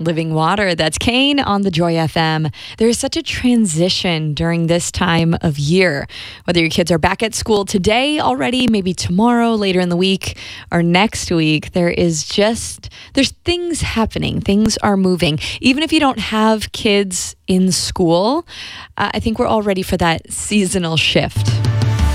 Living Water. That's Kane on the Joy FM. There is such a transition during this time of year. Whether your kids are back at school today already, maybe tomorrow, later in the week, or next week, there's things happening. Things are moving. Even if you don't have kids in school, I think we're all ready for that seasonal shift.